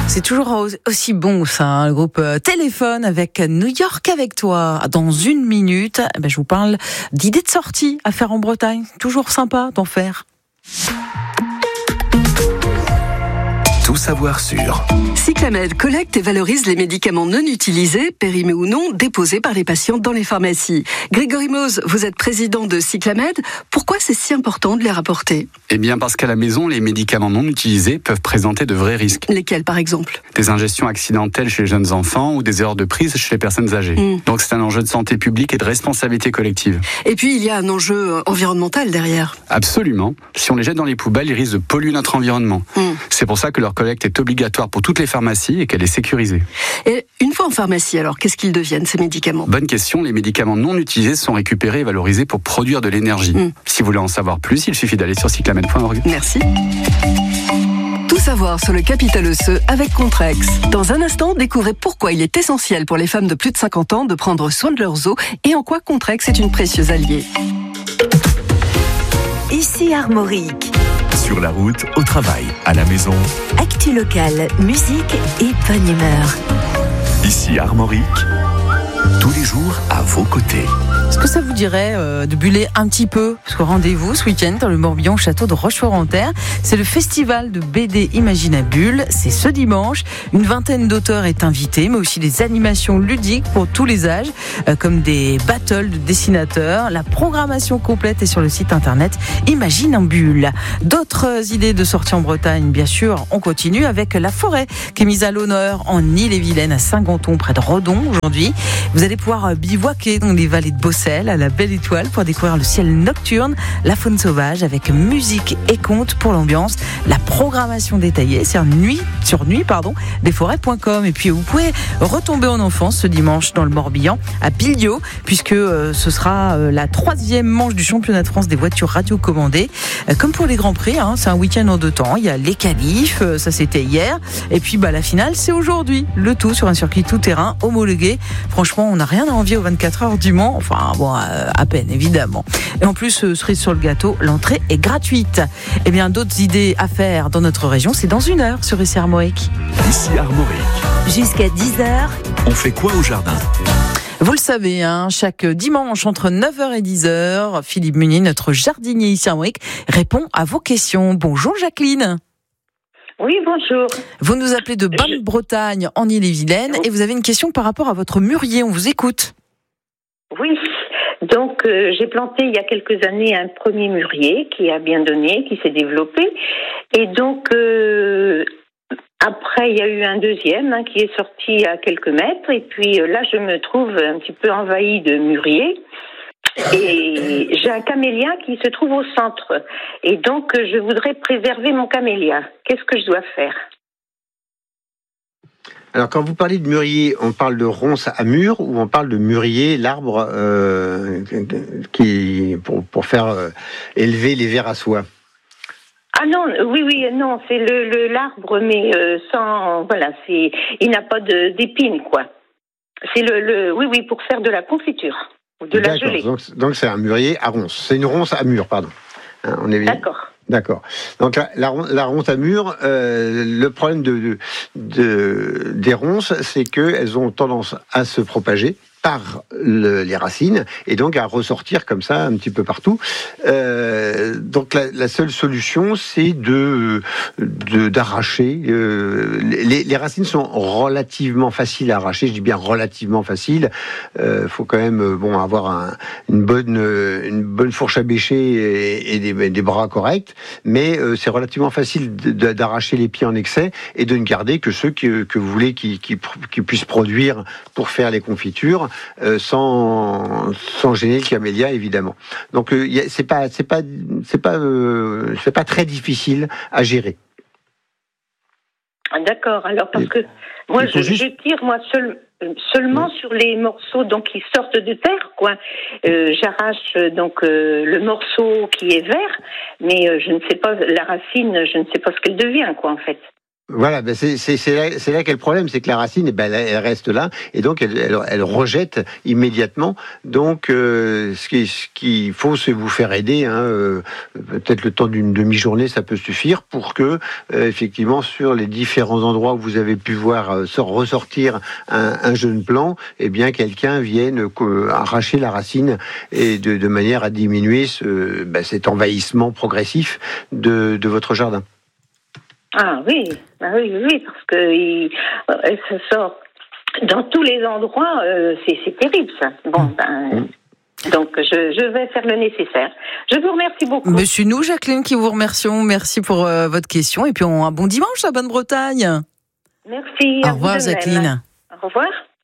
C'est toujours aussi bon ça, hein, le groupe Téléphone avec New York avec toi. Dans une minute, je vous parle d'idées de sortie à faire en Bretagne. Toujours sympa d'en faire. Tout savoir sur Cyclamed collecte et valorise les médicaments non utilisés, périmés ou non, déposés par les patients dans les pharmacies. Grégory Mose, vous êtes président de Cyclamed. Pourquoi c'est si important de les rapporter ? Eh bien parce qu'à la maison, les médicaments non utilisés peuvent présenter de vrais risques. Lesquels par exemple ? Des ingestions accidentelles chez les jeunes enfants ou des erreurs de prise chez les personnes âgées. Donc c'est un enjeu de santé publique et de responsabilité collective. Et puis il y a un enjeu environnemental derrière. Absolument. Si on les jette dans les poubelles, ils risquent de polluer notre environnement. C'est pour ça que leur collecte est obligatoire pour toutes les pharmacies et qu'elle est sécurisée. Et une fois en pharmacie, alors, qu'est-ce qu'ils deviennent, ces médicaments ? Bonne question, les médicaments non utilisés sont récupérés et valorisés pour produire de l'énergie. Si vous voulez en savoir plus, il suffit d'aller sur cyclamed.org. Merci. Tout savoir sur le capital osseux avec Contrex. Dans un instant, découvrez pourquoi il est essentiel pour les femmes de plus de 50 ans de prendre soin de leurs os et en quoi Contrex est une précieuse alliée. Ici Armorique. Sur la route, au travail, à la maison. Actu locale, musique et bonne humeur. Ici Armorique, tous les jours à vos côtés. Est-ce que ça vous dirait de buller un petit peu ? Parce que rendez-vous ce week-end dans le Morbihan, château de Rochefort-en-Terre. C'est le festival de BD Imaginabule. C'est ce dimanche. Une vingtaine d'auteurs est invitée, mais aussi des animations ludiques pour tous les âges, comme des battles de dessinateurs. La programmation complète est sur le site internet Imaginabule. D'autres idées de sortie en Bretagne, bien sûr, on continue avec la forêt qui est mise à l'honneur en Ille-et-Vilaine, à Saint-Ganton, près de Redon aujourd'hui. Vous allez pouvoir bivouaquer dans les vallées de Bossel, à la Belle Étoile, pour découvrir le ciel nocturne, la faune sauvage, avec musique et contes pour l'ambiance. La programmation détaillée sur nuitdesforêts.com. Et puis vous pouvez retomber en enfance ce dimanche dans le Morbihan, à Billiot, puisque ce sera la 3e manche du championnat de France des voitures radiocommandées. Comme pour les Grands Prix, c'est un week-end en 2 temps. Il y a les qualifs, ça c'était hier. Et puis la finale, c'est aujourd'hui. Le tout sur un circuit tout-terrain homologué. Franchement, on n'a rien à envier aux 24 heures du Mans. Enfin, à peine, évidemment. Et en plus, cerise sur le gâteau, l'entrée est gratuite. Et bien, d'autres idées à faire dans notre région, c'est dans 1 heure sur Ici Armorique. Ici Armorique. Jusqu'à 10h. On fait quoi au jardin ? Vous le savez, chaque dimanche entre 9h et 10h, Philippe Munier, notre jardinier ici à Armorique, répond à vos questions. Bonjour Jacqueline. Oui, bonjour. Vous nous appelez de Basse-Bretagne en Ille-et-Vilaine et vous avez une question par rapport à votre mûrier. On vous écoute. Oui, donc j'ai planté il y a quelques années un premier mûrier qui a bien donné, qui s'est développé. Et donc après il y a eu un deuxième qui est sorti à quelques mètres. Et puis là je me trouve un petit peu envahie de mûriers. Et j'ai un camélia qui se trouve au centre. Et donc je voudrais préserver mon camélia. Qu'est-ce que je dois faire ? Alors, quand vous parlez de mûrier, on parle de ronce à mûr ou on parle de mûrier, l'arbre qui pour faire élever les vers à soie? Ah non, oui, non, c'est l'arbre, mais sans, il n'a pas d'épines, quoi. C'est oui, pour faire de la confiture, de la gelée. Donc c'est un mûrier à ronce. C'est une ronce à mûr, pardon. On est bien. D'accord. Donc la ronce à mûr, le problème des ronces, c'est qu'elles ont tendance à se propager par les racines et donc à ressortir comme ça un petit peu partout. Donc la seule solution, c'est d'arracher. Les racines sont relativement faciles à arracher. Je dis bien relativement faciles. Faut quand même avoir une bonne fourche à bêcher et des bras corrects. Mais c'est relativement facile d'arracher les pieds en excès et de ne garder que ceux que vous voulez qui puissent produire pour faire les confitures. Sans gêner le camélia, évidemment. Donc c'est pas très difficile à gérer. D'accord. Alors parce que moi je tire seulement sur les morceaux donc qui sortent de terre, quoi. J'arrache donc le morceau qui est vert, mais je ne sais pas la racine, je ne sais pas ce qu'elle devient, quoi, en fait. Voilà, ben c'est là qu'est le problème, c'est que la racine, elle reste là, et donc elle rejette immédiatement. Donc, ce qu'il faut, c'est vous faire aider. Peut-être le temps d'une demi-journée, ça peut suffire pour que, effectivement, sur les différents endroits où vous avez pu voir ressortir un jeune plant, eh bien, quelqu'un vienne arracher la racine et de manière à diminuer cet envahissement progressif de votre jardin. Ah oui, parce que ça sort dans tous les endroits, c'est terrible ça. Bon, donc je vais faire le nécessaire. Je vous remercie beaucoup. Mais c'est nous, Jacqueline, qui vous remercions. Merci pour votre question et puis un bon dimanche à Bonne-Bretagne. Merci. Au revoir, Jacqueline. Au revoir.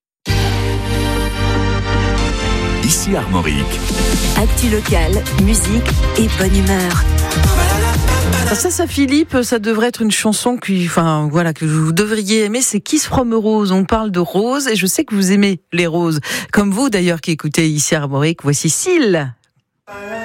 Ici Armorique. Actu locale, musique et bonne humeur. Ça, Philippe, ça devrait être une chanson que vous devriez aimer. C'est Kiss from a Rose. On parle de roses et je sais que vous aimez les roses. Comme vous, d'ailleurs, qui écoutez ici Armorique. Voici Syl.